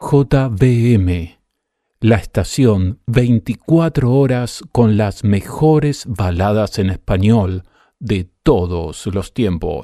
JBM, la estación 24 horas con las mejores baladas en español de todos los tiempos.